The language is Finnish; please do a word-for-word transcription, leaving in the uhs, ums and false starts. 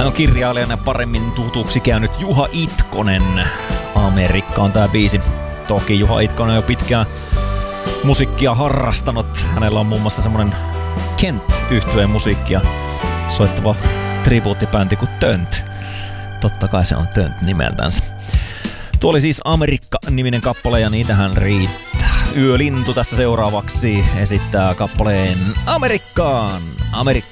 Hän on kirjailijana paremmin tutuksi käynyt Juha Itkonen. Amerikka on tää biisi. Toki Juha Itkonen on jo pitkään musiikkia harrastanut. Hänellä on muun muassa semmonen Kent-yhtyeen musiikkia soittava tribuuttibändi kuin Tönt. Totta kai se on Tönt nimeltänsä. Tuo oli siis Amerikka-niminen kappale ja niitähän riittää. Yölintu tässä seuraavaksi esittää kappaleen Amerikkaan. Amerikka.